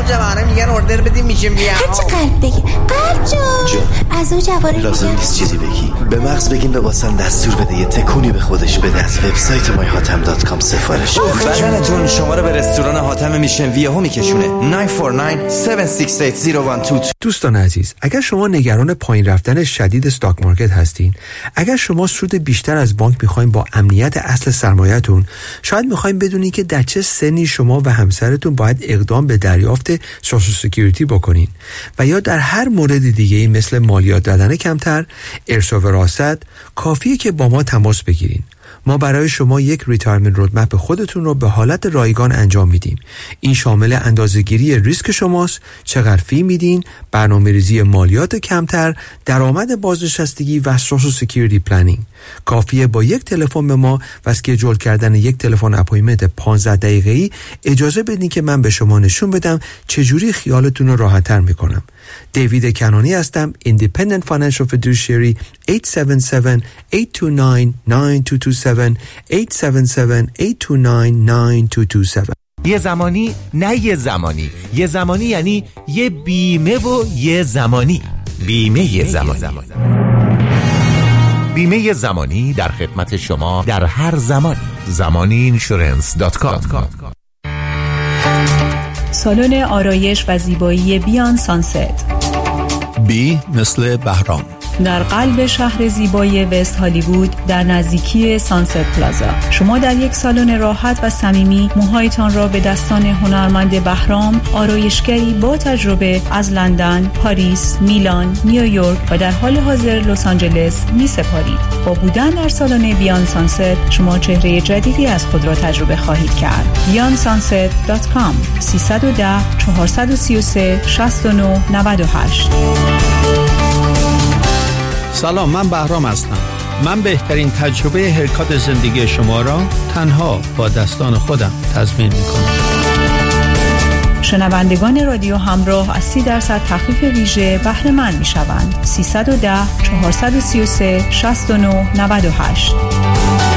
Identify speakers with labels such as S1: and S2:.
S1: جوانه میگن اوردر بدیم میشیم بیا.
S2: هرچی قلب بگی. قلب جان از اون جوانه
S3: لازم نیست چیزی بگی. به مغز بگیم به واسن دستور بده یه تکونی به خودش بده. از وبسایت myhatam.com سفارش بده.
S4: بدنتون شما رو به رستوران حاتم میشن ویهو میکشونه. 949-768-0122.
S5: دوستان عزیز، اگر شما نگران پایین رفتن شدید استاک مارکت هستین، اگر شما سود بیشتر از بانک میخواین با امنیت اصل سرمایه‌تون، شاید میخواین بدونین که در چه سنی شما و همسرتون باید اقدام به دریافت سوشال سکیوریتی بکنین و یا در هر مورد دیگه‌ای مثل مالیات دادن کمتر، ارث و وراثت، کافیه که با ما تماس بگیرین. ما برای شما یک ریتایرمنت رودمپ خودتون رو به حالت رایگان انجام میدیم. این شامل اندازه‌گیری ریسک شماست، چقدر فی میدین، برنامه‌ریزی مالیات کمتر، درآمد بازنشستگی و سوشال سکیوریتی پلنینگ. کافیه با یک تلفن به ما و اسکیجول کردن یک تلفن اپایمنت 15 دقیقه‌ای اجازه بدین که من به شما نشون بدم چجوری خیالتون رو راحت‌تر میکنم. دیوید کنانی هستم، Independent Financial Fiduciary. 877-829-9227 877-829-9227.
S6: یه زمانی نه یه زمانی، یه زمانی یعنی یه بیمه و یه زمانی. بیمه زمانی. بیمه زمانی در خدمت شما در هر زمانی. zamaniinsurance.com.
S7: سالن آرایش و زیبایی بیان سانست.
S8: بی مثل بهرام،
S7: در قلب شهر زیبای وست هالیوود در نزدیکی سانست پلازا. شما در یک سالن راحت و صمیمی موهایتان را به دستان هنرمند بهرام، آرایشگری با تجربه از لندن، پاریس، میلان، نیویورک و در حال حاضر لس آنجلس می سپارید. با بودن در سالن بیان سانست شما چهره جدیدی از خود را تجربه خواهید کرد. beyondsunset.com 310-433-6998.
S8: سلام، من بهرام هستم. من بهترین تجربه هرکات زندگی شما را تنها با دستان خودم تضمین می‌کنم.
S7: شنوندگان رادیو همراه از 30% تخفیف ویژه بهره مند می‌شوند. 310-433-6998.